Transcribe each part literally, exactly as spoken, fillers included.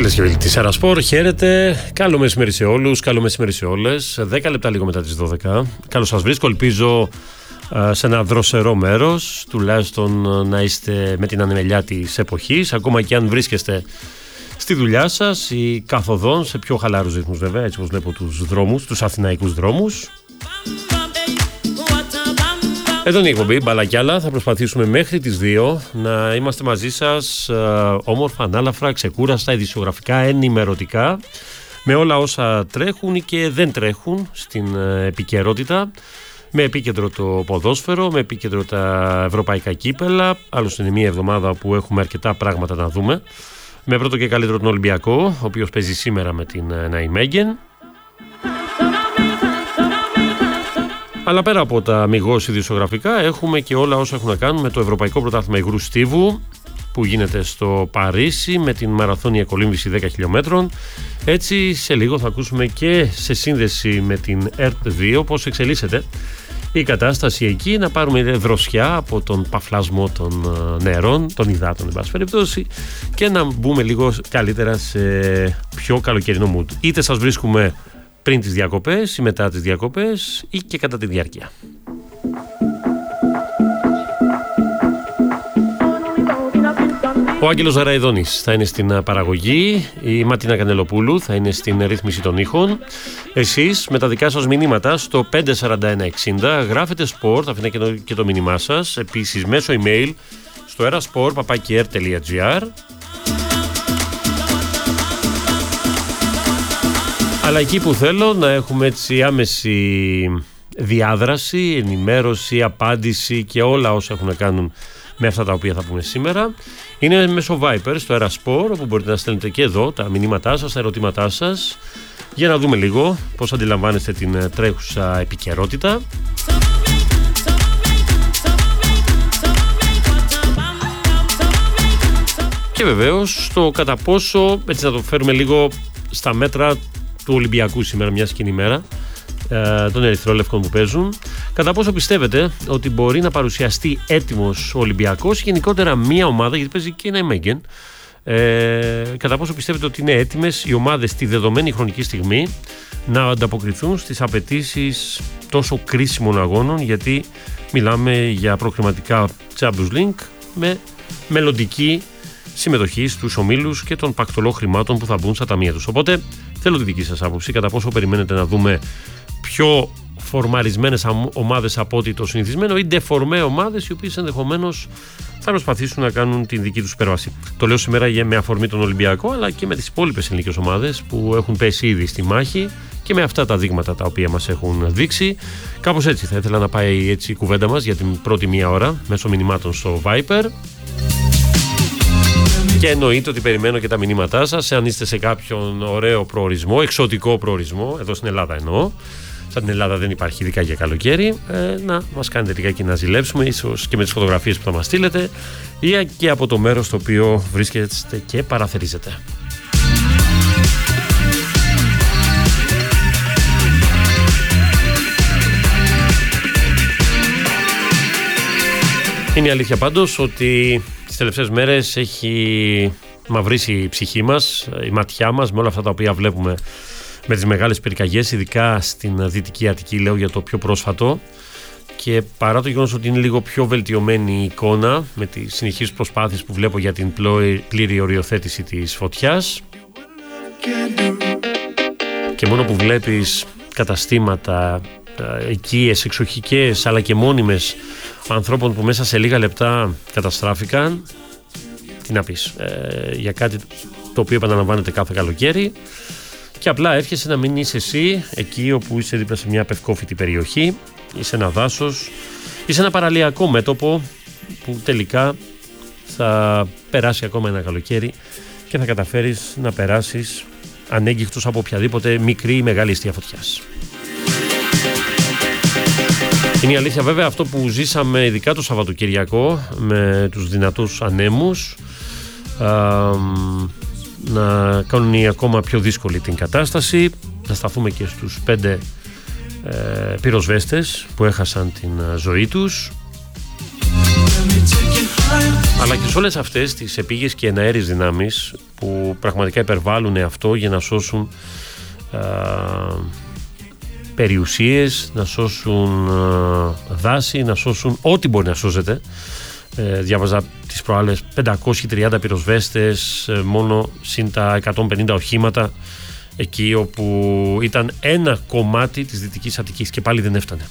Φίλες και φίλοι της Αερασπορ, χαίρετε. Καλό μεσημέρι σε όλους, καλό μεσημέρι σε όλες. δέκα λεπτά λίγο μετά τις δώδεκα. Καλώς σας βρίσκω, ελπίζω σε ένα δροσερό μέρος, τουλάχιστον να είστε με την ανεμελιά της εποχής, ακόμα και αν βρίσκεστε στη δουλειά σας ή καθοδόν σε πιο χαλάρους ρυθμούς, βέβαια, έτσι όπως βλέπω τους δρόμους, τους αθηναϊκούς δρόμους. Εδώ είναι η εκπομπή Μπάλα κι άλλα. Θα προσπαθήσουμε μέχρι τις δύο να είμαστε μαζί σας, όμορφα, ανάλαφρα, ξεκούραστα, ειδησιογραφικά, ενημερωτικά, με όλα όσα τρέχουν και δεν τρέχουν στην επικαιρότητα, με επίκεντρο το ποδόσφαιρο, με επίκεντρο τα ευρωπαϊκά κύπελα. Άλλωστε είναι μια εβδομάδα που έχουμε αρκετά πράγματα να δούμε, με πρώτο και καλύτερο τον Ολυμπιακό, ο οποίος παίζει σήμερα με την Ναϊμέγεν. Αλλά πέρα από τα μιγώς ειδησιογραφικά, έχουμε και όλα όσα έχουν να κάνουν με το Ευρωπαϊκό Πρωτάθλημα Υγρού Στίβου, που γίνεται στο Παρίσι με την μαραθώνια κολύμβηση δέκα χιλιόμετρων. Έτσι, σε λίγο θα ακούσουμε και σε σύνδεση με την ΕΡΤ δύο πώς εξελίσσεται η κατάσταση εκεί, να πάρουμε δροσιά από τον παφλασμό των νερών, των υδάτων, εν πάση περιπτώσει, και να μπούμε λίγο καλύτερα σε πιο καλοκαιρινό mood. Είτε σας βρίσκουμε πριν τις διακοπές ή μετά τις διακοπές ή και κατά τη διάρκεια. Ο Άγγελος Ζαραϊδόνης θα είναι στην παραγωγή, η Ματίνα Κανελοπούλου θα είναι στην ρύθμιση των ήχων. Εσείς με τα δικά σας μηνύματα στο πέντε σαράντα ένα εξήντα γράφετε sport, αφήνετε και το μήνυμά σας, επίσης μέσω email στο erasport παπάκι ερ τελεία τζι άρ. Αλλά εκεί που θέλω να έχουμε έτσι άμεση διάδραση, ενημέρωση, απάντηση και όλα όσα έχουν να κάνουν με αυτά τα οποία θα πούμε σήμερα, είναι μέσω Viper στο Eraspor, όπου μπορείτε να στέλνετε και εδώ τα μηνύματά σας, τα ερωτήματά σας, για να δούμε λίγο πώς αντιλαμβάνεστε την τρέχουσα επικαιρότητα. Και βεβαίως στο κατά πόσο, έτσι να το φέρουμε λίγο στα μέτρα του Ολυμπιακού σήμερα, μια σκηνή μέρα, των ερυθρόλευκων που παίζουν, κατά πόσο πιστεύετε ότι μπορεί να παρουσιαστεί έτοιμος ο Ολυμπιακός, γενικότερα μια ομάδα, γιατί παίζει και ένα Μέγεν, ε, κατά πόσο πιστεύετε ότι είναι έτοιμες οι ομάδες στη δεδομένη χρονική στιγμή να ανταποκριθούν στις απαιτήσεις τόσο κρίσιμων αγώνων, γιατί μιλάμε για προκριματικά Champions League με μελλοντική συμμετοχή στους ομίλους και των πακτολό χρημάτων που θα μπουν στα ταμεία τους. Οπότε θέλω τη δική σας άποψη, κατά πόσο περιμένετε να δούμε πιο φορμαρισμένες ομάδες από ό,τι το συνηθισμένο ή ντεφορμέ ομάδες οι οποίες ενδεχομένως θα προσπαθήσουν να κάνουν την δική τους υπέρβαση. Το λέω σήμερα για με αφορμή τον Ολυμπιακό, αλλά και με τις υπόλοιπες ελληνικές ομάδες που έχουν πέσει ήδη στη μάχη και με αυτά τα δείγματα τα οποία μας έχουν δείξει. Κάπως έτσι θα ήθελα να πάει έτσι η κουβέντα μας για την πρώτη μία ώρα μέσω μηνυμάτων στο Viper. Και εννοείται ότι περιμένω και τα μηνύματά σας, αν είστε σε κάποιον ωραίο προορισμό, εξωτικό προορισμό, εδώ στην Ελλάδα εννοώ. Σαν την Ελλάδα δεν υπάρχει, ειδικά για καλοκαίρι, ε, να μας κάνετε λιγάκι να ζηλέψουμε, ίσως και με τις φωτογραφίες που θα μας στείλετε, ή και από το μέρος στο οποίο βρίσκεστε και παραθερίζετε. Είναι η αλήθεια πάντως ότι τις τελευταίες μέρες έχει μαυρίσει η ψυχή μας, η ματιά μας, με όλα αυτά τα οποία βλέπουμε με τις μεγάλες πυρκαγιές, ειδικά στην Δυτική Αττική, λέω για το πιο πρόσφατο, και παρά το γεγονός ότι είναι λίγο πιο βελτιωμένη η εικόνα με τις συνεχείς προσπάθειες που βλέπω για την πλήρη οριοθέτηση της φωτιάς, και μόνο που βλέπεις καταστήματα, οικίες, εξοχικές αλλά και μόνιμες ανθρώπων που μέσα σε λίγα λεπτά καταστράφηκαν, τι να πεις, ε, για κάτι το οποίο επαναλαμβάνεται κάθε καλοκαίρι, και απλά εύχεσαι να μην είσαι εσύ εκεί όπου είσαι δίπλα σε μια πευκόφυτη περιοχή ή σε ένα δάσος ή σε ένα παραλιακό μέτωπο που τελικά θα περάσει ακόμα ένα καλοκαίρι και θα καταφέρεις να περάσεις ανέγκυχτος από οποιαδήποτε μικρή ή μεγάλη αιστεία φωτιάς. Είναι η αλήθεια βέβαια αυτό που ζήσαμε ειδικά το Σαββατοκυριακό με τους δυνατούς ανέμους α, να κάνουν ακόμα πιο δύσκολη την κατάσταση. Να σταθούμε και στους πέντε ε, πυροσβέστες που έχασαν την ζωή τους. Αλλά και σε όλες αυτές τις επίγειες και εναέριες δυνάμεις που πραγματικά υπερβάλλουν αυτό για να σώσουν α, περιουσίες, να σώσουν α, δάση, να σώσουν ό,τι μπορεί να σώζεται. Ε, διάβαζα τις προάλλες πεντακόσιοι τριάντα πυροσβέστες ε, μόνο συν τα εκατόν πενήντα οχήματα εκεί όπου ήταν ένα κομμάτι της Δυτικής Αττικής και πάλι δεν έφτανε.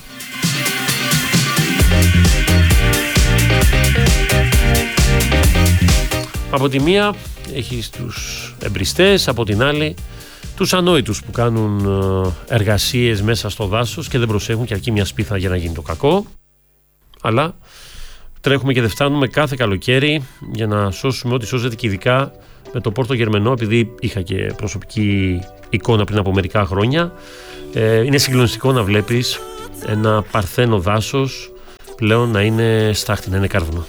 Από τη μία έχεις τους εμπριστές, από την άλλη τους ανόητους που κάνουν εργασίες μέσα στο δάσος και δεν προσέχουν και αρκεί μια σπίθα για να γίνει το κακό. Αλλά τρέχουμε και δεν φτάνουμε κάθε καλοκαίρι για να σώσουμε ό,τι σώζεται, και ειδικά με το Πόρτο Γερμενό, επειδή είχα και προσωπική εικόνα πριν από μερικά χρόνια. Ε, είναι συγκλονιστικό να βλέπεις ένα παρθένο δάσος πλέον να είναι στάχτη, να είναι κάρβουνο.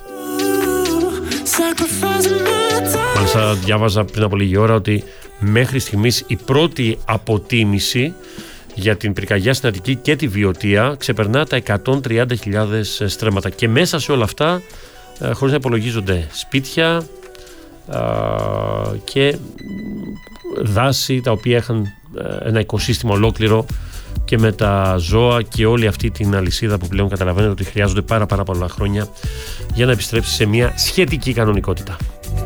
Μάλιστα διάβαζα πριν από λίγη ώρα ότι μέχρι στιγμής η πρώτη αποτίμηση για την πυρκαγιά στην Αττική και τη Βιωτία ξεπερνά τα εκατόν τριάντα χιλιάδες στρέμματα, και μέσα σε όλα αυτά χωρίς να υπολογίζονται σπίτια και δάση τα οποία είχαν ένα οικοσύστημα ολόκληρο, και με τα ζώα και όλη αυτή την αλυσίδα που πλέον καταλαβαίνετε ότι χρειάζονται πάρα πάρα πολλά χρόνια για να επιστρέψει σε μια σχετική κανονικότητα.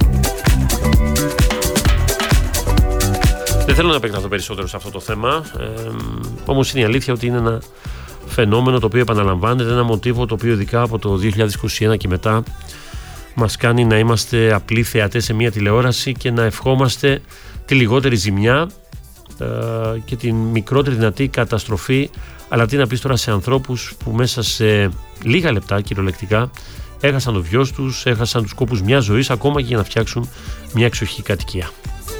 Δεν θέλω να επεκταθώ περισσότερο σε αυτό το θέμα, ε, όμως είναι η αλήθεια ότι είναι ένα φαινόμενο το οποίο επαναλαμβάνεται, ένα μοτίβο το οποίο ειδικά από το δύο χιλιάδες είκοσι ένα και μετά μας κάνει να είμαστε απλοί θεατές σε μια τηλεόραση και να ευχόμαστε τη λιγότερη ζημιά ε, και την μικρότερη δυνατή καταστροφή. Αλλά τι να πεις τώρα σε ανθρώπους που μέσα σε λίγα λεπτά κυριολεκτικά έχασαν το βιός τους, έχασαν τους κόπους μιας ζωής, ακόμα και για να φτιάξουν μια εξοχική κατοικία.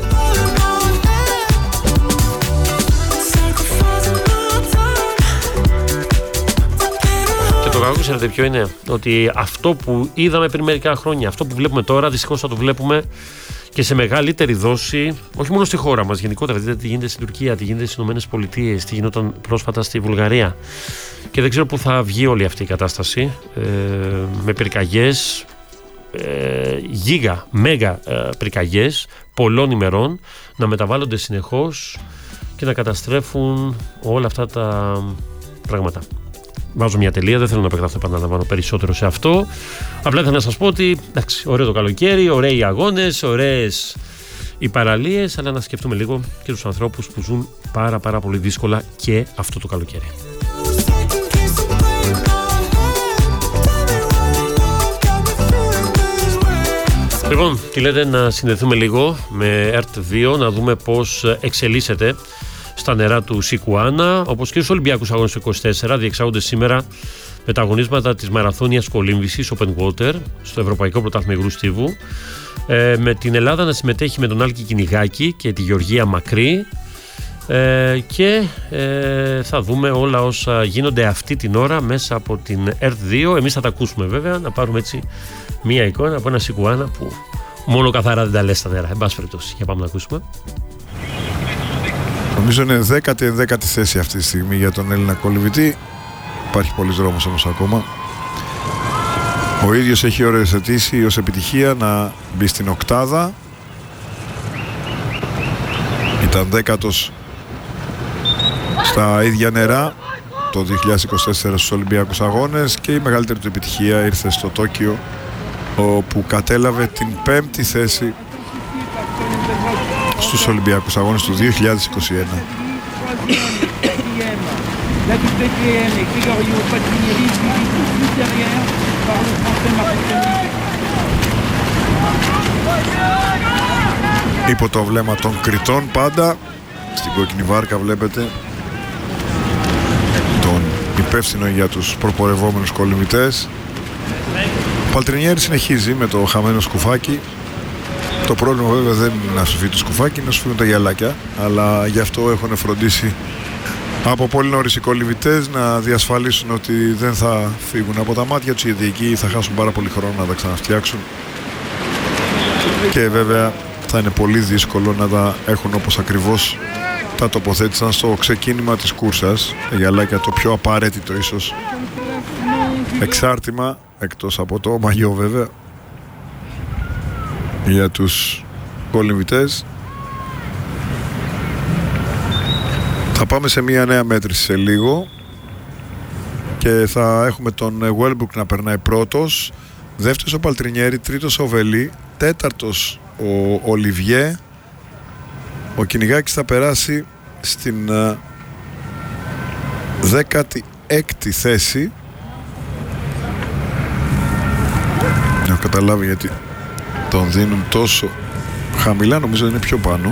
Το κακό, ξέρετε ποιο είναι? Ότι αυτό που είδαμε πριν μερικά χρόνια, αυτό που βλέπουμε τώρα, δυστυχώς θα το βλέπουμε και σε μεγαλύτερη δόση, όχι μόνο στη χώρα μας, γενικότερα. Δείτε τι γίνεται στην Τουρκία, τι γίνεται στις Ηνωμένες Πολιτείες, τι γινόταν πρόσφατα στη Βουλγαρία. Και δεν ξέρω πού θα βγει όλη αυτή η κατάσταση, ε, με πυρκαγιές, ε, γίγα, μέγα ε, πυρκαγιές πολλών ημερών να μεταβάλλονται συνεχώς και να καταστρέφουν όλα αυτά τα πράγματα. Βάζω μια τελεία, δεν θέλω να επεκταθώ, επαναλαμβάνω περισσότερο σε αυτό. Απλά θέλω να σας πω ότι εντάξει, ωραίο το καλοκαίρι, ωραίοι οι αγώνες, ωραίες οι παραλίες, αλλά να σκεφτούμε λίγο και τους ανθρώπους που ζουν πάρα πάρα πολύ δύσκολα και αυτό το καλοκαίρι. Λοιπόν, τι λέτε να συνδεθούμε λίγο με ΕΡΤ δύο, να δούμε πώς εξελίσσεται στα νερά του Σικουάνα, όπως και στους Ολυμπιακούς Αγώνες του είκοσι τέσσερα. Διεξάγονται σήμερα με τα αγωνίσματα της μαραθώνιας κολύμβησης Open Water στο Ευρωπαϊκό Πρωτάθλημα Υγρού Στίβου, ε, με την Ελλάδα να συμμετέχει με τον Άλκη Κυνηγάκη και τη Γεωργία Μακρύ, ε, και ε, θα δούμε όλα όσα γίνονται αυτή την ώρα μέσα από την ΕΡΤ δύο. Εμείς θα τα ακούσουμε βέβαια, να πάρουμε έτσι μία εικόνα από ένα Σικουάνα που μόνο καθαρά δεν τα λέει στα νερά. Εν πάση περιπτώσει, για πάμε να ακούσουμε. Νομίζω είναι δέκατη ενδέκατη θέση αυτή τη στιγμή για τον Έλληνα κολυμβητή. Υπάρχει πολλής δρόμος όμως ακόμα. Ο ίδιος έχει οριοθετήσει ως επιτυχία να μπει στην οκτάδα. Ήταν δέκατος στα ίδια νερά το δύο χιλιάδες είκοσι τέσσερα στους Ολυμπιακούς Αγώνες, και η μεγαλύτερη του επιτυχία ήρθε στο Τόκιο, όπου κατέλαβε την πέμπτη θέση στους Ολυμπιακούς Αγώνες του δύο χιλιάδες είκοσι ένα. Υπό το βλέμμα των κριτών πάντα, στην κόκκινη βάρκα βλέπετε τον υπεύθυνο για τους προπορευόμενους κολυμβητές. Ο Παλτρινιέρη συνεχίζει με το χαμένο σκουφάκι. Το πρόβλημα βέβαια δεν είναι να σου φύγει το σκουφάκι, να σου φύγουν τα γυαλάκια, αλλά γι' αυτό έχουν φροντίσει από πολύ νωρίς οι κολυμβητές να διασφαλίσουν ότι δεν θα φύγουν από τα μάτια τους, γιατί εκεί θα χάσουν πάρα πολύ χρόνο να τα ξαναφτιάξουν, και βέβαια θα είναι πολύ δύσκολο να τα έχουν όπως ακριβώς τα τοποθέτησαν στο ξεκίνημα της κούρσας. Τα γυαλάκια, το πιο απαραίτητο ίσως εξάρτημα εκτός από το μαγιό βέβαια για τους κολυμβητές. Θα πάμε σε μια νέα μέτρηση σε λίγο και θα έχουμε τον Wellbrook να περνάει πρώτος, δεύτερος ο Παλτρινιέρη, τρίτος ο Βελί, τέταρτος ο Ολιβιέ. Ο Κυνηγάκης θα περάσει στην δέκατη έκτη θέση. Να καταλάβει γιατί τον δίνουν τόσο χαμηλά, νομίζω είναι πιο πάνω.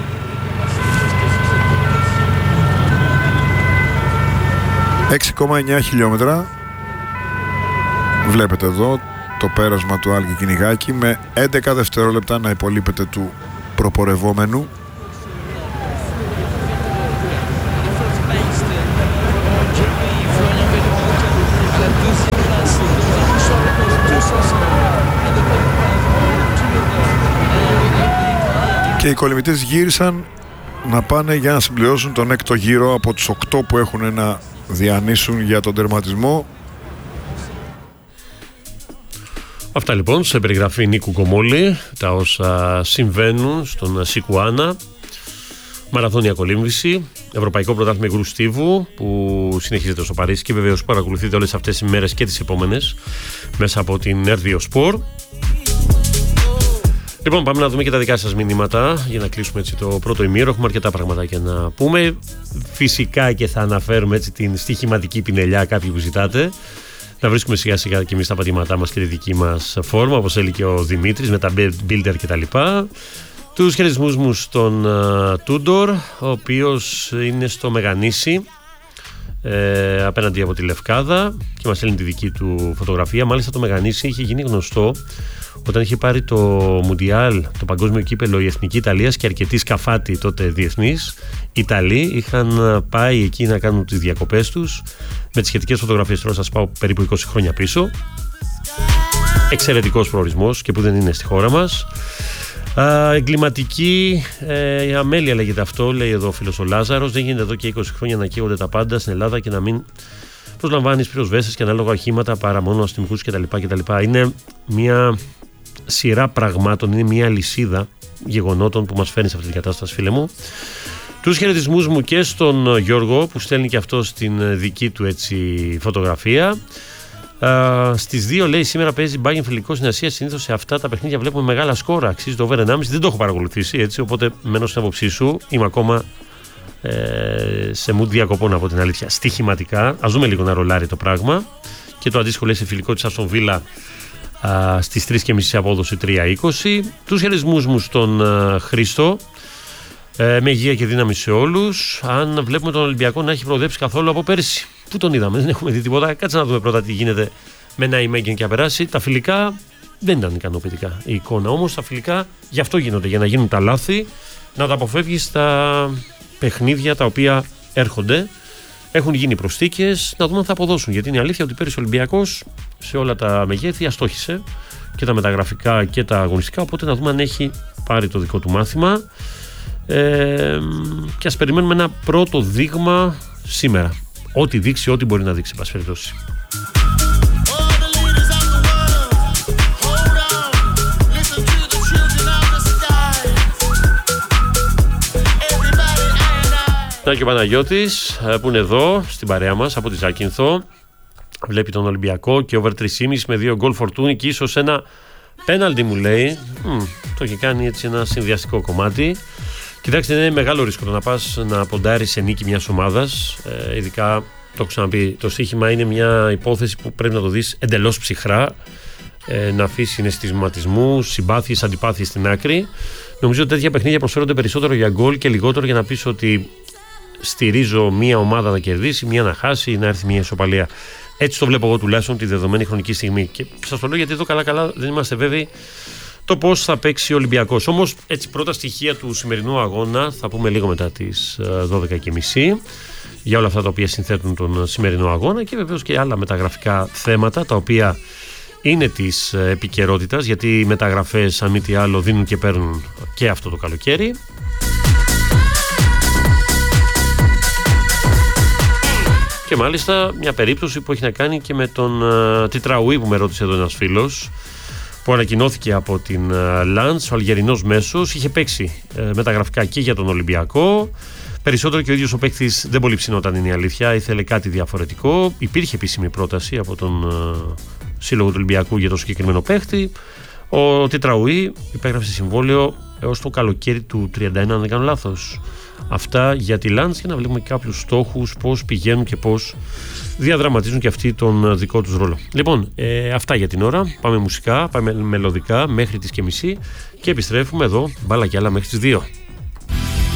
έξι κόμμα εννιά χιλιόμετρα. Βλέπετε εδώ το πέρασμα του Άλκη Κυνηγάκη με έντεκα δευτερόλεπτα να υπολείπεται του προπορευόμενου. Και οι κολυμβητές γύρισαν να πάνε για να συμπληρώσουν τον έκτο γύρο από τους οκτώ που έχουν να διανύσουν για τον τερματισμό. Αυτά λοιπόν σε περιγραφή Νίκου Κομόλη, τα όσα συμβαίνουν στον Σικουάνα. Μαραθώνια κολύμβηση, Ευρωπαϊκό Πρωτάθλημα Υγρού Στίβου που συνεχίζεται στο Παρίσι και βεβαίως παρακολουθείτε όλες αυτές τις μέρες και τις επόμενες μέσα από την Ερδιο Σπορ. Λοιπόν, πάμε να δούμε και τα δικά σας μηνύματα για να κλείσουμε έτσι το πρώτο ημίωρο. Έχουμε αρκετά πραγματάκια να πούμε. Φυσικά και θα αναφέρουμε έτσι την στοιχηματική πινελιά, κάποιοι που ζητάτε. Να βρίσκουμε σιγά σιγά και εμείς τα πατήματά μας και τη δική μας φόρμα, όπως έλεγε και ο Δημήτρης με τα builder κτλ. Τους χαιρετισμούς μου στον Τούντορ, ο οποίος είναι στο Μεγανήσι ε, απέναντι από τη Λευκάδα και μας έλεγε τη δική του φωτογραφία. Μάλιστα το Μεγανήσι είχε γίνει γνωστό όταν είχε πάρει το Μουντιάλ, το παγκόσμιο κύπελο, η Εθνική Ιταλίας και αρκετοί σκαφάτοι τότε διεθνείς Ιταλοί είχαν πάει εκεί να κάνουν τις διακοπές τους με τις σχετικές φωτογραφίες. Τώρα σας πάω περίπου είκοσι χρόνια πίσω. Εξαιρετικός προορισμός και που δεν είναι στη χώρα μας. Α, εγκληματική ε, αμέλεια λέγεται αυτό, λέει εδώ ο φίλος ο Λάζαρος. Δεν γίνεται εδώ και είκοσι χρόνια να καίγονται τα πάντα στην Ελλάδα και να μην προσλαμβάνεις πυροσβέστες και ανάλογα οχήματα παρά μόνο αστυνομικούς κτλ. κτλ. Είναι μια σειρά πραγμάτων, είναι μια λυσίδα γεγονότων που μας φέρνει σε αυτή την κατάσταση, φίλε μου. Τους χαιρετισμούς μου και στον Γιώργο που στέλνει και αυτό στην δική του έτσι φωτογραφία. Uh, στις δύο λέει σήμερα παίζει Bayern φιλικό στην Ασία. Συνήθως σε αυτά τα παιχνίδια βλέπουμε μεγάλα σκόρα. Αξίζει το over ενάμιση. Δεν το έχω παρακολουθήσει έτσι. Οπότε μένω στην άποψή σου. Είμαι ακόμα ε, σε mood διακοπών από την αλήθεια. Στοιχηματικά. Ας δούμε λίγο να ρολάρει το πράγμα. Και το αντίστοιχο λέει σε φιλικό της Αστον Βίλα uh, στις τρεις και μισή απόδοση τρία είκοσι. Τους χαιρετισμούς μου στον uh, Χρήστο. Ε, με υγεία και δύναμη σε όλους. Αν βλέπουμε τον Ολυμπιακό να έχει προοδέψει καθόλου από πέρσι. Πού τον είδαμε, δεν έχουμε δει τίποτα. Κάτσε να δούμε πρώτα τι γίνεται με ένα Νάιμεγγεν και να περάσει. Τα φιλικά δεν ήταν ικανοποιητικά η εικόνα. Όμως τα φιλικά γι' αυτό γίνονται, για να γίνουν τα λάθη, να τα αποφεύγεις στα παιχνίδια τα οποία έρχονται. Έχουν γίνει προσθήκες, να δούμε αν θα αποδώσουν. Γιατί είναι αλήθεια ότι πέρυσι ο Ολυμπιακός σε όλα τα μεγέθη αστόχησε και τα μεταγραφικά και τα αγωνιστικά. Οπότε να δούμε αν έχει πάρει το δικό του μάθημα. Ε, και ας περιμένουμε ένα πρώτο δείγμα σήμερα. Ό,τι δείξει, ό,τι μπορεί να δείξει, πάση περιπτώσει. Να και ο Παναγιώτης που είναι εδώ στην παρέα μας από τη Ζάκυνθο. Βλέπει τον Ολυμπιακό και over τρία κόμμα πέντε με δύο γκολ Φορτούνη και ίσως ένα πέναλτι μου λέει. Μ, το έχει κάνει έτσι ένα συνδυαστικό κομμάτι. Κοιτάξτε, είναι μεγάλο ρίσκο το να πας να ποντάρεις σε νίκη μιας ομάδας. Ε, ειδικά, το έχω ξαναπεί, το στοίχημα είναι μια υπόθεση που πρέπει να το δεις εντελώς ψυχρά. Ε, να αφήσει συναισθηματισμού, συμπάθειες, αντιπάθειες στην άκρη. Νομίζω ότι τέτοια παιχνίδια προσφέρονται περισσότερο για γκολ και λιγότερο για να πεις ότι στηρίζω μια ομάδα να κερδίσει, μια να χάσει ή να έρθει μια ισοπαλία. Έτσι το βλέπω εγώ τουλάχιστον τη δεδομένη χρονική στιγμή. Και σας το λέω γιατί εδώ καλά-καλά δεν είμαστε βέβαιοι το πώς θα παίξει ο Ολυμπιακός. Όμως, έτσι, πρώτα στοιχεία του σημερινού αγώνα θα πούμε λίγο μετά τις δώδεκα και μισή για όλα αυτά τα οποία συνθέτουν τον σημερινό αγώνα και βεβαίως και άλλα μεταγραφικά θέματα τα οποία είναι της επικαιρότητας, γιατί οι μεταγραφές, αν μη τι άλλο, δίνουν και παίρνουν και αυτό το καλοκαίρι. Και Και μάλιστα μια περίπτωση που έχει να κάνει και με τον uh, Τιτραουί που με ρώτησε εδώ ένας φίλος, που ανακοινώθηκε από την Λαντς, ο Αλγερινός μέσος, είχε παίξει uh, μεταγραφικά και για τον Ολυμπιακό. Περισσότερο και ο ίδιος ο παίκτης δεν πολύ ψινόταν, είναι η αλήθεια, ήθελε κάτι διαφορετικό. Υπήρχε επίσημη πρόταση από τον uh, σύλλογο του Ολυμπιακού για το συγκεκριμένο παίκτη. Ο Τιτραουί υπέγραψε συμβόλαιο έως το καλοκαίρι του τριάντα ένα, αν δεν κάνω λάθος. Αυτά για τη Λαντς, για να βλέπουμε κάποιους στόχους, πώς πηγαίνουν και πώς διαδραματίζουν και αυτοί τον δικό τους ρόλο. Λοιπόν, ε, αυτά για την ώρα. Πάμε μουσικά, πάμε μελωδικά μέχρι τις και μισή και επιστρέφουμε εδώ, μπάλα και άλλα, μέχρι τις δύο.